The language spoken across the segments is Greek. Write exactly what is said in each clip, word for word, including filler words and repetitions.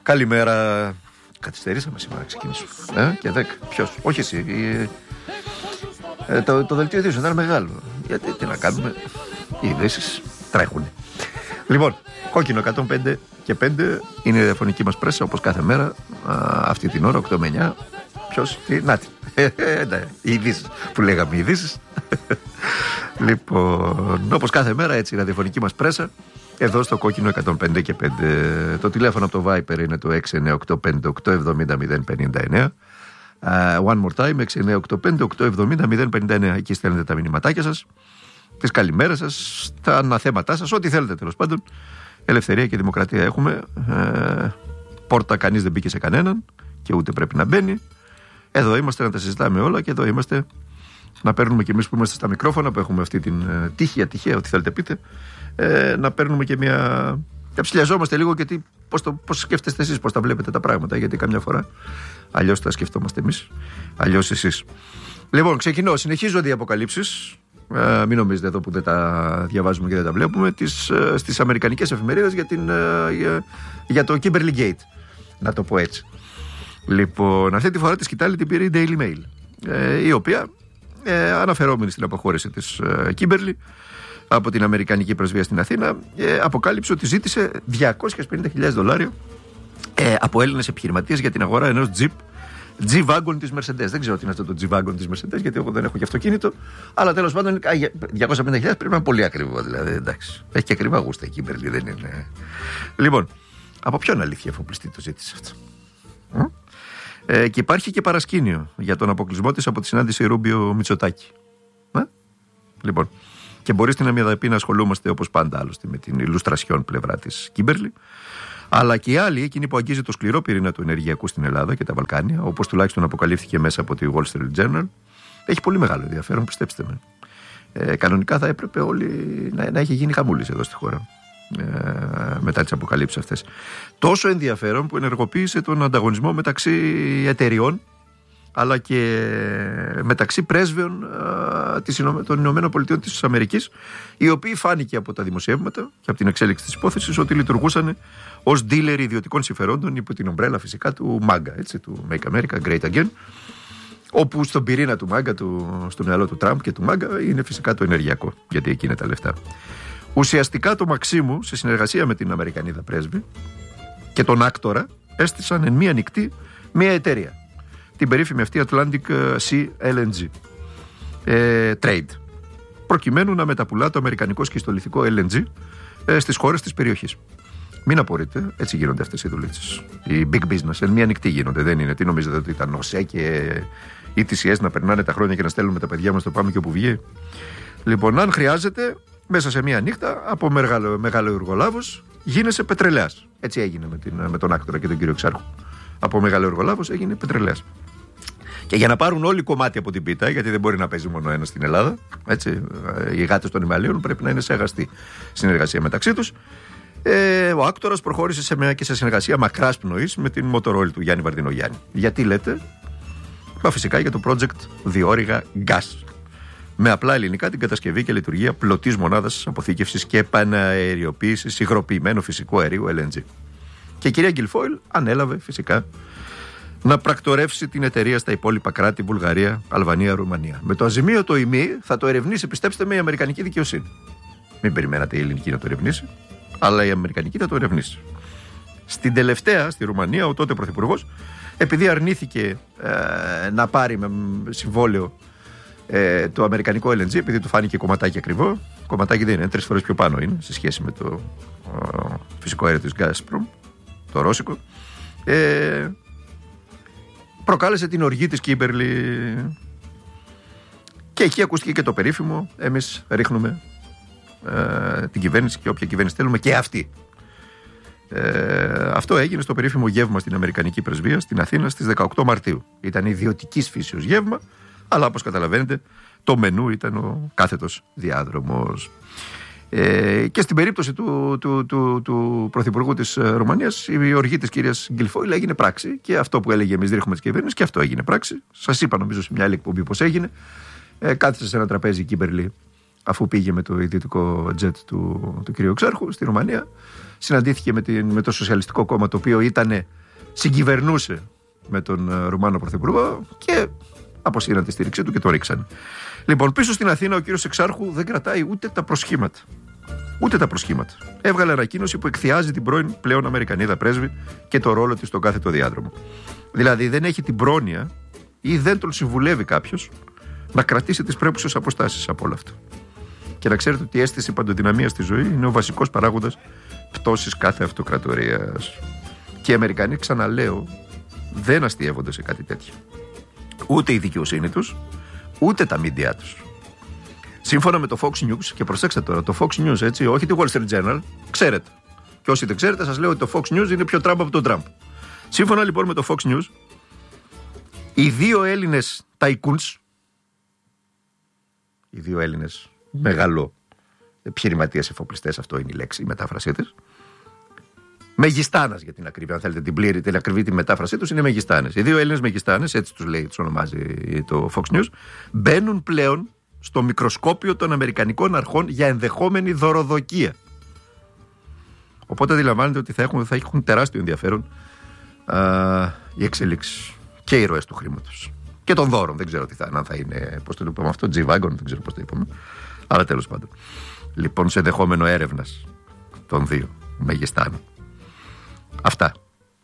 Καλημέρα. Καθυστερήσαμε σήμερα να ξεκινήσουμε. Ε, και δέκα. Ποιος? Όχι εσύ. Ε, το, το δελτίο ειδήσεων ήταν μεγάλο. Γιατί τι να κάνουμε. Οι ειδήσεις τρέχουν. Λοιπόν, κόκκινο εκατόν πέντε και πέντε είναι η ραδιοφωνική μας πρέσα, όπως κάθε μέρα. Α, αυτή την ώρα, οκτώ με εννιά. Ποιος? Τι, να τι. Ε, ε, ναι, οι ειδήσεις που λέγαμε, οι ειδήσεις. Λοιπόν, όπως κάθε μέρα, έτσι η ραδιοφωνική μας πρέσα. Εδώ στο κόκκινο εκατόν πέντε και πέντε. Το τηλέφωνο από το Viper είναι το έξι εννιά οκτώ πέντε οκτώ επτά μηδέν μηδέν πενήντα εννέα. Uh, one more time, έξι εννιά οκτώ πέντε οκτώ επτά μηδέν μηδέν πενήντα εννέα. Εκεί στέλνετε τα μηνυματάκια σας, τις καλημέρες σας, τα αναθέματά σας, ό,τι θέλετε τέλος πάντων. Ελευθερία και δημοκρατία έχουμε. Uh, πόρτα κανείς δεν μπήκε σε κανέναν και ούτε πρέπει να μπαίνει. Εδώ είμαστε να τα συζητάμε όλα και εδώ είμαστε να παίρνουμε κι εμείς που είμαστε στα μικρόφωνα, που έχουμε αυτή την uh, τύχη, ατυχία, ό,τι θέλετε πείτε. Ε, να παίρνουμε και μια. Να ψηλιαζόμαστε λίγο και τι, πώς, το, πώς σκέφτεστε εσείς, πώς τα βλέπετε τα πράγματα. Γιατί καμιά φορά αλλιώς τα σκεφτόμαστε εμείς, αλλιώς εσείς. Λοιπόν, ξεκινώ. Συνεχίζονται οι αποκαλύψεις. Ε, μην νομίζετε εδώ που δεν τα διαβάζουμε και δεν τα βλέπουμε. Τις, ε, στις αμερικανικές εφημερίδες για, την, ε, για, για το Kimberly Gate. Να το πω έτσι. Λοιπόν, αυτή τη φορά τη σκητάλη την πήρε η Daily Mail. Ε, η οποία ε, αναφερόμενη στην αποχώρηση της ε, Kimberly από την Αμερικανική Πρεσβεία στην Αθήνα, ε, αποκάλυψε ότι ζήτησε διακόσιες πενήντα χιλιάδες δολάρια ε, από Έλληνες επιχειρηματίες για την αγορά ενός Jeep G-Wagon της Mercedes. Δεν ξέρω τι είναι αυτό το G-Wagon της Mercedes, γιατί εγώ δεν έχω και αυτοκίνητο. Αλλά τέλος πάντων, διακόσιες πενήντα χιλιάδες πρέπει να είναι πολύ ακριβό. Δηλαδή, εντάξει. Έχει και ακριβά γούστα η Kimberly, δεν είναι. Λοιπόν, από ποιον αλήθεια εφοπλιστή το ζήτησε αυτό? Ε, και υπάρχει και παρασκήνιο για τον αποκλεισμό της από τη συνάντηση Ρούμπιο Μητσοτάκη. Ε? Λοιπόν. Και μπορεί στην Αμυδαπή να ασχολούμαστε όπως πάντα άλλωστε με την ηλουστρασιόν πλευρά της Kimberly, αλλά και οι άλλοι, εκείνοι που αγγίζει το σκληρό πυρήνα του ενεργειακού στην Ελλάδα και τα Βαλκάνια, όπως τουλάχιστον αποκαλύφθηκε μέσα από τη Wall Street Journal, έχει πολύ μεγάλο ενδιαφέρον, πιστέψτε με. Ε, κανονικά θα έπρεπε όλοι να, να έχει γίνει χαμούλης εδώ στη χώρα ε, μετά τις αποκαλύψεις αυτές. Τόσο ενδιαφέρον που ενεργοποίησε τον ανταγωνισμό μεταξύ εταιριών, αλλά και μεταξύ πρέσβεων α, των Ηνωμένων Πολιτειών της Αμερικής, οι οποίοι φάνηκε από τα δημοσιεύματα και από την εξέλιξη της υπόθεσης ότι λειτουργούσαν ως dealer ιδιωτικών συμφερόντων υπό την ομπρέλα φυσικά του μάγκα, έτσι, του Make America Great Again, όπου στον πυρήνα του μάγκα, του, στο μυαλό του Τραμπ και του μάγκα είναι φυσικά το ενεργειακό, γιατί εκεί είναι τα λεφτά. Ουσιαστικά το Μαξίμου, σε συνεργασία με την Αμερικανίδα πρέσβη και τον άκτορα, έστησαν εν μία νυχτή μία εταιρεία, την περίφημη αυτή Atlantic Sea ελ εν τζι ε, Trade, προκειμένου να μεταπουλά το αμερικανικό σκιστολιθικό ελ εν τζι ε, στις χώρες της περιοχής. Μην απορείτε, έτσι γίνονται αυτές οι δουλίτσες. Οι big business, εν μία νυχτή γίνονται. Δεν είναι, τι νομίζετε ότι ήταν ΟΣΕ και οι τι σι ες να περνάνε τα χρόνια και να στέλνουμε τα παιδιά μας το πάμε και όπου βγει? Λοιπόν, αν χρειάζεται, μέσα σε μία νύχτα από μεγάλο, μεγάλο εργολάβος γίνεσαι πετρελαιάς. Έτσι έγινε με, την, με τον άκτορα και τον κύριο Εξάρχου. Από μεγάλο εργολάβος έγινε πετρελαιάς. Και για να πάρουν όλοι κομμάτι από την πίτα, γιατί δεν μπορεί να παίζει μόνο ένα στην Ελλάδα, έτσι, οι γάτες των Ιμαλίων πρέπει να είναι σε αγαστή συνεργασία μεταξύ τους. Ε, ο άκτορας προχώρησε σε μια και σε συνεργασία μακράς πνοής με την Motorola του Γιάννη Βαρδινογιάννη. Γιατί λέτε? Μα φυσικά για το project Διόρυγα Gas. Με απλά ελληνικά την κατασκευή και λειτουργία πλωτής μονάδας αποθήκευσης και επαναεριοποίησης υγροποιημένου φυσικού αερίου ελ εν τζι. Και η κυρία Γκιλφόιλ ανέλαβε φυσικά να πρακτορεύσει την εταιρεία στα υπόλοιπα κράτη, Βουλγαρία, Αλβανία, Ρουμανία. Με το αζημίωτο ημί θα το ερευνήσει, πιστέψτε με, η αμερικανική δικαιοσύνη. Μην περιμένατε η ελληνική να το ερευνήσει, αλλά η αμερικανική θα το ερευνήσει. Στην τελευταία, στη Ρουμανία, ο τότε πρωθυπουργός, επειδή αρνήθηκε ε, να πάρει με συμβόλαιο ε, το αμερικανικό ελ εν τζι, επειδή του φάνηκε κομματάκι ακριβό, κομματάκι δεν είναι, τρεις φορές πιο πάνω είναι σε σχέση με το ε, φυσικό αέριο της Gazprom, το ρώσικο, ε, προκάλεσε την οργή της Kimberly. Και εκεί ακούστηκε και το περίφημο, εμείς ρίχνουμε ε, την κυβέρνηση και όποια κυβέρνηση θέλουμε και αυτή. Ε, αυτό έγινε στο περίφημο γεύμα στην Αμερικανική Πρεσβεία στην Αθήνα στις δεκαοκτώ Μαρτίου. Ήταν ιδιωτικής φύσεως γεύμα, αλλά όπως καταλαβαίνετε το μενού ήταν ο κάθετος διάδρομος. Ε, και στην περίπτωση του, του, του, του Πρωθυπουργού της Ρουμανίας, η οργή της κυρίας Γκιλφόιλ έγινε πράξη. Και αυτό που έλεγε εμείς ρίχνουμε τις κυβέρνησεις, και αυτό έγινε πράξη. Σας είπα νομίζω σε μια άλλη εκπομπή πώς έγινε. Ε, κάθισε σε ένα τραπέζι η Kimberly αφού πήγε με το ιδιωτικό τζετ του, του κ. Εξάρχου στη Ρουμανία. Συναντήθηκε με, την, με το Σοσιαλιστικό Κόμμα, το οποίο ήτανε, συγκυβερνούσε με τον Ρουμάνο Πρωθυπουργό και αποσύραν τη στήριξή του και το ρίξαν. Λοιπόν, πίσω στην Αθήνα ο κύριος Εξάρχου δεν κρατάει ούτε τα προσχήματα. Ούτε τα προσχήματα. Έβγαλε ανακοίνωση που εκθιάζει την πρώην πλέον Αμερικανίδα πρέσβη και το ρόλο της στον κάθετο διάδρομο. Δηλαδή δεν έχει την πρόνοια ή δεν τον συμβουλεύει κάποιος να κρατήσει τις πρέπουσες αποστάσεις από όλο αυτό. Και να ξέρετε ότι η αίσθηση παντοδυναμίας στη ζωή είναι ο βασικός παράγοντας πτώσης κάθε αυτοκρατορίας. Και οι Αμερικανοί, ξαναλέω, δεν αστειεύονται σε κάτι τέτοιο. Ούτε η δικαιοσύνη τους, ούτε τα μίντια τους. Σύμφωνα με το Fox News, και προσέξτε τώρα, το Fox News, έτσι, όχι το Wall Street Journal, ξέρετε. Και όσοι δεν ξέρετε, σας λέω ότι το Fox News είναι πιο Τραμπ από τον Τραμπ. Σύμφωνα λοιπόν με το Fox News, οι δύο Έλληνες ταϊκούνς, οι δύο Έλληνες μεγάλο επιχειρηματίες εφοπλιστές, αυτό είναι η λέξη, η μετάφρασή της, μεγιστάνας για την ακρίβεια, αν θέλετε την πλήρη, την ακριβή τη μετάφρασή τους, είναι μεγιστάνες. Οι δύο Έλληνες μεγιστάνες, έτσι τους λέει, τους ονομάζει το Fox News, μπαίνουν πλέον στο μικροσκόπιο των Αμερικανικών αρχών για ενδεχόμενη δωροδοκία. Οπότε αντιλαμβάνετε ότι θα έχουν, θα έχουν τεράστιο ενδιαφέρον α, οι εξελίξεις και οι ροές του χρήματος. Και των δώρων, δεν ξέρω τι θα είναι, αν θα είναι, πώς το είπαμε αυτό, G-Wagon, δεν ξέρω πώς το είπαμε. Αλλά τέλος πάντων. Λοιπόν, σε ενδεχόμενο έρευνας των δύο μεγιστάνων. Αυτά.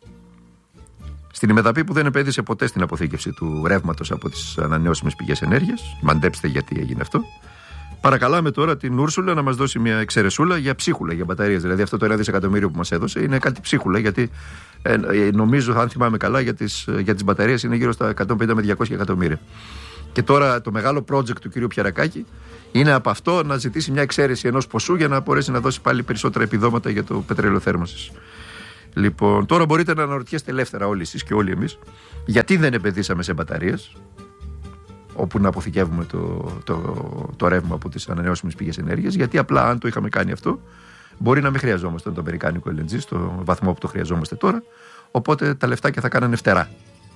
Στην ημεδαπή που δεν επένδυσε ποτέ στην αποθήκευση του ρεύματος από τις ανανεώσιμες πηγές ενέργειας, μαντέψτε γιατί έγινε αυτό. Παρακαλάμε τώρα την Ούρσουλα να μας δώσει μια εξαιρεσούλα για ψίχουλα, για μπαταρίες. Δηλαδή αυτό το ένα δισεκατομμύριο που μας έδωσε είναι κάτι ψίχουλα, γιατί ε, νομίζω, αν θυμάμαι καλά, για τις, για τις μπαταρίες είναι γύρω στα εκατόν πενήντα με διακόσια εκατομμύρια. Και τώρα το μεγάλο project του κ. Πιαρακάκη είναι από αυτό να ζητήσει μια εξαίρεση ενός ποσού για να μπορέσει να δώσει πάλι περισσότερα επιδόματα για το πετρέλαιο θέρμανσης. Λοιπόν, τώρα μπορείτε να αναρωτιέστε ελεύθερα όλοι εσείς και όλοι εμείς γιατί δεν επενδύσαμε σε μπαταρίες, όπου να αποθηκεύουμε το, το, το ρεύμα από τις ανανεώσιμες πηγές ενέργειας. Γιατί απλά αν το είχαμε κάνει αυτό, μπορεί να μην χρειαζόμαστε το αμερικάνικο ελ εν τζι στο βαθμό που το χρειαζόμαστε τώρα. Οπότε τα λεφτάκια θα κάνανε φτερά.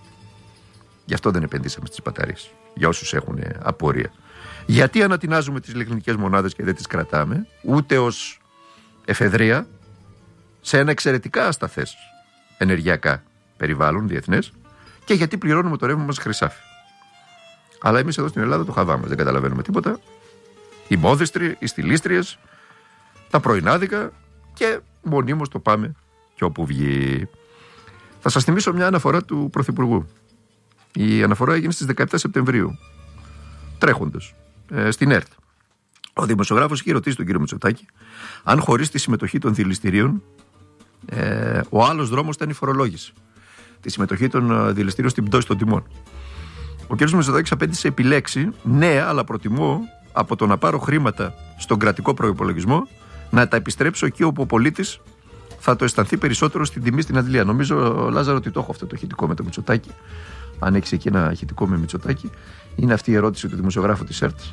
Γι' αυτό δεν επενδύσαμε στις μπαταρίες. Για όσους έχουν απορία. Γιατί ανατινάζουμε τις ηλεκτρικές μονάδες και δεν τις κρατάμε, ούτε ως εφεδρεία, σε ένα εξαιρετικά ασταθές ενεργειακά περιβάλλον διεθνές, και γιατί πληρώνουμε το ρεύμα μας χρυσάφι. Αλλά εμείς εδώ στην Ελλάδα το χαβά μας, δεν καταλαβαίνουμε τίποτα. Οι μόδιστροι, οι στιλίστριες, τα πρωινάδικα, και μονίμως το πάμε και όπου βγει. Θα σας θυμίσω μια αναφορά του Πρωθυπουργού. Η αναφορά έγινε στις δεκαεπτά Σεπτεμβρίου, τρέχοντος, ε, στην ΕΡΤ. Ο δημοσιογράφος είχε ρωτήσει τον κύριο Μητσοτάκη αν χωρίς τη συμμετοχή των δηληστηρίων ε, ο άλλος δρόμος ήταν η φορολόγηση. Τη συμμετοχή των δηληστηρίων στην πτώση των τιμών. Ο κ. Μητσοτάκης απέντησε επιλέξει, ναι, αλλά προτιμώ από το να πάρω χρήματα στον κρατικό προϋπολογισμό να τα επιστρέψω εκεί όπου ο πολίτης θα το αισθανθεί περισσότερο στην τιμή στην αντλία. Νομίζω, Λάζαρο, ότι το έχω αυτό το ηχητικό με το Μητσοτάκη. Αν έχεις εκεί ένα ηχητικό με Μητσοτάκη, είναι αυτή η ερώτηση του δημοσιογράφου της ΕΡΤ.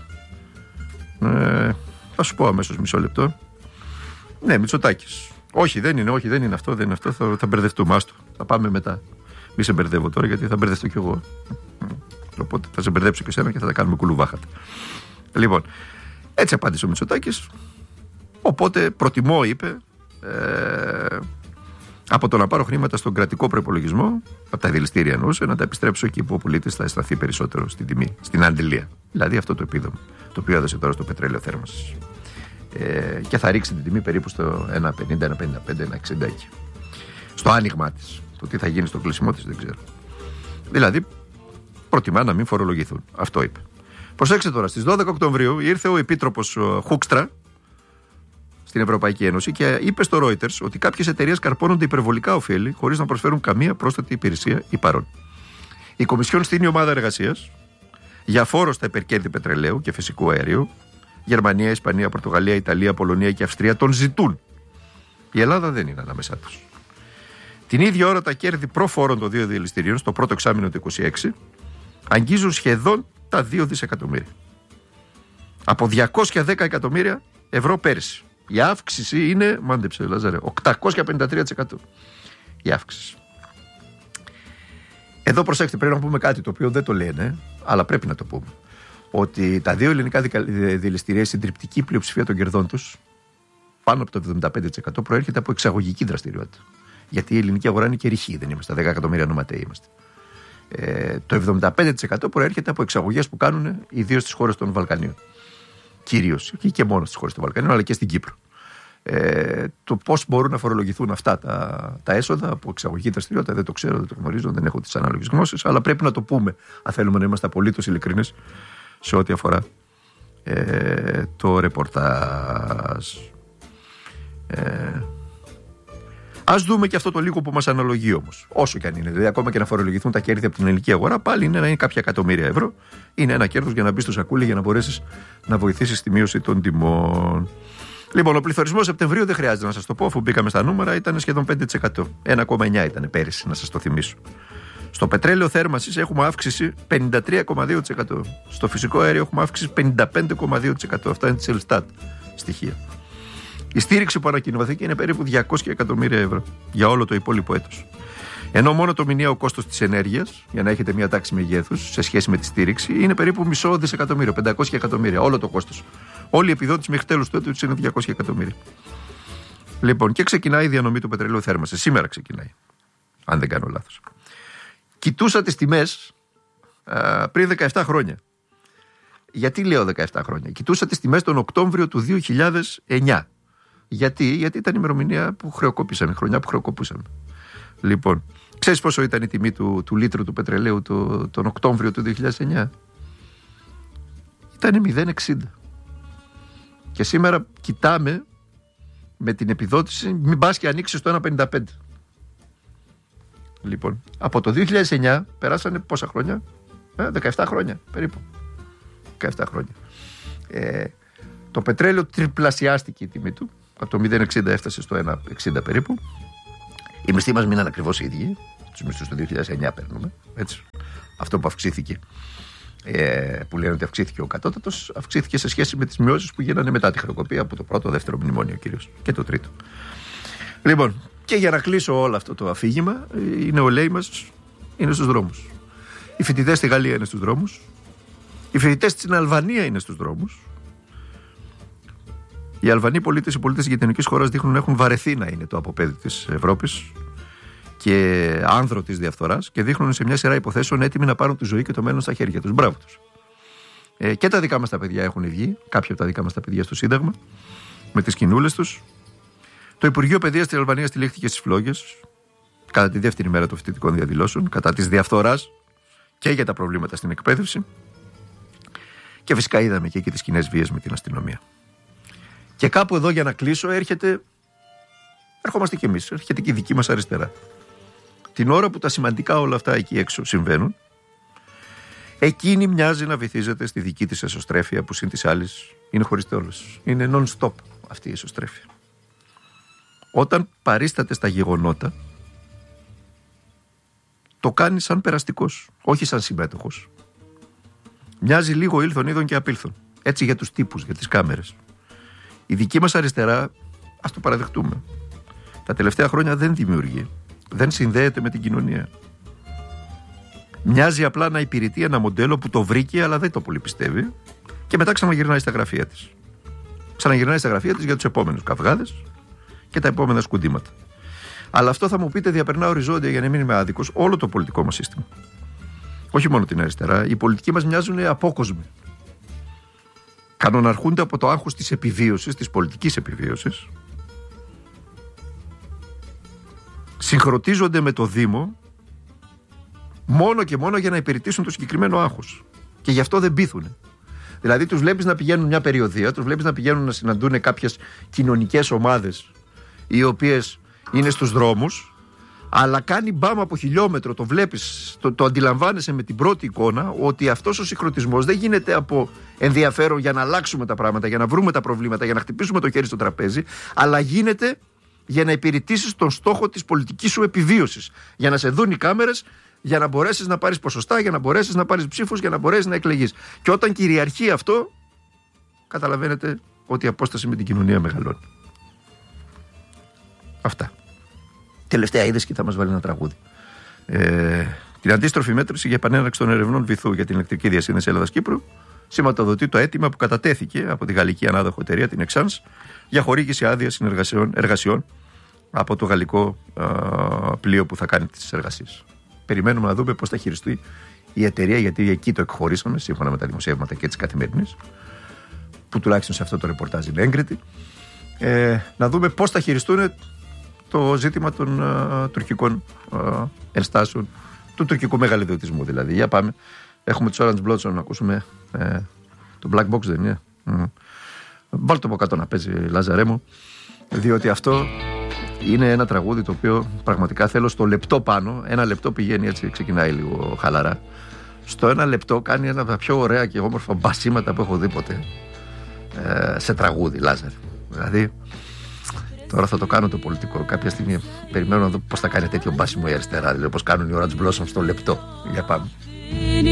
Ε, θα σου πω αμέσως, μισό λεπτό. Ναι, Μητσοτάκης. Όχι, δεν είναι, όχι, δεν είναι αυτό, δεν είναι αυτό. Θα, θα μπερδευτούμε. Άστο. Θα πάμε μετά. Μη σε μπερδεύω τώρα, γιατί θα μπερδευτώ κι εγώ. Οπότε θα σε μπερδέψω και εσένα και θα τα κάνουμε κουλουβάχατα. Λοιπόν, έτσι απάντησε ο Μητσοτάκης. Οπότε προτιμώ, είπε, ε, από το να πάρω χρήματα στον κρατικό προϋπολογισμό, από τα δηληστήρια εννοούσε, να τα επιστρέψω εκεί που ο πολίτης θα αισθανθεί περισσότερο στην τιμή, στην αντιλία. Δηλαδή αυτό το επίδομα, το οποίο έδωσε τώρα στο πετρέλαιο θέρμανσης. Ε, και θα ρίξει την τιμή περίπου στο ένα πενήντα, ένα πενήντα πέντε, ένα εξήντα εκεί. Στο άνοιγμά της. Το τι θα γίνει στο κλείσιμό της δεν ξέρω. Δηλαδή, προτιμά να μην φορολογηθούν. Αυτό είπε. Προσέξτε τώρα, στις δώδεκα Οκτωβρίου ήρθε ο Επίτροπος Χούκστρα στην Ευρωπαϊκή Ένωση και είπε στο Reuters ότι κάποιες εταιρείες καρπώνονται υπερβολικά ωφέλη χωρίς να προσφέρουν καμία πρόσθετη υπηρεσία ή παρόν. Η Κομισιόν στείνει ομάδα εργασίας για φόρο στα υπερκέρδη πετρελαίου και φυσικού αερίου. Γερμανία, Ισπανία, Πορτογαλία, Ιταλία, Πολωνία και Αυστρία τον ζητούν. Η Ελλάδα δεν είναι ανάμεσά τους. Την ίδια ώρα τα κέρδη προφόρων των δύο δηληστηρίων στο πρώτο εξάμηνο του είκοσι έξι αγγίζουν σχεδόν τα δύο δισεκατομμύρια. Από διακόσια δέκα εκατομμύρια ευρώ πέρυσι. Η αύξηση είναι, μάντεψε Λάζαρε, οκτακόσια πενήντα τρία τοις εκατό. Η αύξηση. Εδώ προσέξτε, πρέπει να πούμε κάτι το οποίο δεν το λένε, αλλά πρέπει να το πούμε. ότι τα δύο ελληνικά δηληστήρια, η συντριπτική πλειοψηφία των κερδών τους, πάνω από το εβδομήντα πέντε τοις εκατό, προέρχεται από εξαγωγική δραστηριότητα. Γιατί η ελληνική αγορά είναι και ρηχή, δεν είμαστε, δέκα εκατομμύρια νοματέοι είμαστε. Ε, το εβδομήντα πέντε τοις εκατό προέρχεται από εξαγωγές που κάνουν ιδίως στις χώρες των Βαλκανίων. Κυρίως, και, και μόνο στις χώρες των Βαλκανίων, αλλά και στην Κύπρο. Ε, το πώς μπορούν να φορολογηθούν αυτά τα, τα έσοδα από εξαγωγική δραστηριότητα δεν το ξέρω, δεν το γνωρίζω, δεν έχω τις ανάλογες γνώσεις, αλλά πρέπει να το πούμε, αν θέλουμε να είμαστε απολύτως ειλικρινείς σε ό,τι αφορά ε, το ρεπορτάζ. Ε, Ας δούμε και αυτό το λίγο που μας αναλογεί όμως. Όσο και αν είναι. Δηλαδή, ακόμα και να φορολογηθούν τα κέρδη από την ελληνική αγορά, πάλι είναι, είναι κάποια εκατομμύρια ευρώ. Είναι ένα κέρδος για να μπει στο σακούλι για να μπορέσεις να βοηθήσεις στη μείωση των τιμών. Λοιπόν, ο πληθωρισμός Σεπτεμβρίου δεν χρειάζεται να σας το πω, αφού μπήκαμε στα νούμερα, ήταν σχεδόν πέντε τοις εκατό. ένα κόμμα εννιά ήταν πέρυσι, να σας το θυμίσω. Στο πετρέλαιο θέρμανσης έχουμε αύξηση πενήντα τρία κόμμα δύο τοις εκατό. Στο φυσικό αέριο έχουμε αύξηση πενήντα πέντε κόμμα δύο τοις εκατό. Αυτά είναι της Ελστάτ στοιχεία. Η στήριξη που ανακοινωθήκε είναι περίπου διακόσια εκατομμύρια ευρώ για όλο το υπόλοιπο έτος. Ενώ μόνο το μηνιαίο κόστος της ενέργειας, για να έχετε μια τάξη μεγέθους σε σχέση με τη στήριξη, είναι περίπου μισό δισεκατομμύριο, πεντακόσια εκατομμύρια, όλο το κόστος. Όλη η επιδότηση μέχρι τέλους του έτους είναι διακόσια εκατομμύρια. Λοιπόν, και ξεκινάει η διανομή του πετρελαίου θέρμανσης. Σήμερα ξεκινάει, αν δεν κάνω λάθος. Κοιτούσα τις τιμές α, πριν δεκαεπτά χρόνια. Γιατί λέω δεκαεπτά χρόνια? Κοιτούσα τις τιμές τον Οκτώβριο του δύο χιλιάδες εννιά. Γιατί? Γιατί ήταν η ημερομηνία που χρεοκόπησαμε, η χρονιά που χρεοκοπούσαμε. Λοιπόν, ξέρεις πόσο ήταν η τιμή του, του λίτρου του πετρελαίου το, τον Οκτώβριο του δύο χιλιάδες εννιά? Ήταν μηδέν κόμμα εξήντα. Και σήμερα κοιτάμε με την επιδότηση, μην πας και ανοίξει στο ένα κόμμα πενήντα πέντε. Λοιπόν, από το δύο χιλιάδες εννιά περάσανε πόσα χρόνια? Ε, δεκαεπτά χρόνια περίπου. δεκαεπτά χρόνια. Ε, το πετρέλαιο τριπλασιάστηκε η τιμή του. Από το μηδέν κόμμα εξήντα έφτασε στο ένα κόμμα εξήντα περίπου. Οι μισθοί μας μείναν ακριβώς οι ίδιοι. Τους μισθούς του δύο χιλιάδες εννιά παίρνουμε. Έτσι. Αυτό που αυξήθηκε, ε, που λένε ότι αυξήθηκε ο κατώτατος, αυξήθηκε σε σχέση με τις μειώσεις που γίνανε μετά τη χρεοκοπία από το πρώτο, δεύτερο μνημόνιο κυρίως και το τρίτο. Λοιπόν, και για να κλείσω όλο αυτό το αφήγημα, οι νεολαίοι μας είναι στους δρόμους. Οι φοιτητές στη Γαλλία είναι στους δρόμους. Οι φοιτητές στην Αλβανία είναι στους δρόμους. Οι Αλβανοί πολίτες, οι πολίτες της γειτονικής χώρας δείχνουν να έχουν βαρεθεί να είναι το αποπέδι της Ευρώπης και άνδρο της διαφθοράς και δείχνουν σε μια σειρά υποθέσεων έτοιμοι να πάρουν τη ζωή και το μέλλον στα χέρια τους. Μπράβο τους. Ε, και τα δικά μας τα παιδιά έχουν βγει, κάποια από τα δικά μας τα παιδιά στο Σύνταγμα, με τις κοινούλες τους. Το Υπουργείο Παιδείας της Αλβανίας τυλίχθηκε στις φλόγες κατά τη δεύτερη μέρα των φοιτητικών διαδηλώσεων, κατά της διαφθοράς και για τα προβλήματα στην εκπαίδευση. Και φυσικά είδαμε και εκεί τις κοινές βίες με την αστυνομία. Και κάπου εδώ, για να κλείσω, έρχεται, ερχόμαστε κι εμείς, έρχεται και η δική μας αριστερά. Την ώρα που τα σημαντικά όλα αυτά εκεί έξω συμβαίνουν, εκείνη μοιάζει να βυθίζεται στη δική της εσωστρέφεια, που συν της άλλης είναι χωρίς τέλος. Είναι non-stop αυτή η εσωστρέφεια. Όταν παρίσταται στα γεγονότα, το κάνει σαν περαστικός, όχι σαν συμμέτοχος. Μοιάζει λίγο ήλθον, είδον και απήλθον. Έτσι για τους τύπους, για τις κάμερες. Η δική μας αριστερά, ας το παραδεχτούμε, τα τελευταία χρόνια δεν δημιουργεί, δεν συνδέεται με την κοινωνία. Μοιάζει απλά να υπηρετεί ένα μοντέλο που το βρήκε αλλά δεν το πολύ πιστεύει και μετά ξαναγυρνάει στα γραφεία της. Ξαναγυρνάει στα γραφεία της για τους επόμενους καυγάδες και τα επόμενα σκουντήματα. Αλλά αυτό θα μου πείτε διαπερνά οριζόντια, για να μην είμαι άδικος, όλο το πολιτικό μας σύστημα. Όχι μόνο την αριστερά, οι πολιτικοί μας μοιάζουν απόκοσμοι. Κανοναρχούνται από το άγχος της επιβίωσης, της πολιτικής επιβίωσης. Συγχρονίζονται με το Δήμο μόνο και μόνο για να υπηρετήσουν το συγκεκριμένο άγχος. Και γι' αυτό δεν πείθουν. Δηλαδή τους βλέπεις να πηγαίνουν μια περιοδεία, τους βλέπεις να πηγαίνουν να συναντούν κάποιες κοινωνικές ομάδες οι οποίες είναι στους δρόμους, αλλά κάνει μπάμ από χιλιόμετρο, το βλέπεις, το, το αντιλαμβάνεσαι με την πρώτη εικόνα ότι αυτός ο συγχρονισμός δεν γίνεται από ενδιαφέρον για να αλλάξουμε τα πράγματα, για να βρούμε τα προβλήματα, για να χτυπήσουμε το χέρι στο τραπέζι, αλλά γίνεται για να υπηρετήσεις τον στόχο της πολιτικής σου επιβίωσης, για να σε δουν οι κάμερες, για να μπορέσεις να πάρεις ποσοστά, για να μπορέσεις να πάρεις ψήφους, για να μπορέσεις να εκλεγείς. Και όταν κυριαρχεί αυτό, καταλαβαίνετε ότι η απόσταση με την κοινωνία μεγαλώνει. Αυτά. Τελευταία είδες και θα μας βάλει ένα τραγούδι. Ε, την αντίστροφη μέτρηση για επανέναρξη των ερευνών βυθού για την ηλεκτρική διασύνδεση Ελλάδας-Κύπρου σηματοδοτεί το αίτημα που κατατέθηκε από τη γαλλική ανάδοχο εταιρεία, την Εξάνς, για χορήγηση άδεια εργασιών από το γαλλικό α, πλοίο που θα κάνει τις εργασίες. Περιμένουμε να δούμε πώς θα χειριστεί η εταιρεία, γιατί εκεί το εκχωρήσαμε, σύμφωνα με τα δημοσιεύματα και της Καθημερινής, που τουλάχιστον σε αυτό το ρεπορτάζ είναι έγκριτη. Ε, να δούμε πώς θα χειριστούν το ζήτημα των α, τουρκικών α, ενστάσεων, του τουρκικού μεγαλειδιωτισμού δηλαδή. Για πάμε. Έχουμε τους Orange Blossom να ακούσουμε ε, το Black Box, δεν είναι? Mm. Βάλτε το από κάτω να παίζει, Λάζαρέ μου, διότι αυτό είναι ένα τραγούδι το οποίο πραγματικά θέλω στο λεπτό πάνω. Ένα λεπτό πηγαίνει έτσι, ξεκινάει λίγο χαλαρά. Στο ένα λεπτό κάνει ένα από τα πιο ωραία και όμορφα μπασίματα που έχω δει ποτέ ε, σε τραγούδι, Λάζαρε. Δηλαδή, τώρα θα το κάνω το πολιτικό. Κάποια στιγμή περιμένω να δω πώς θα κάνει τέτοιο μπάσιμο η αριστερά. Δηλαδή, όπως κάνουν οι Orange Blossom στο λεπτό. Για πάμε.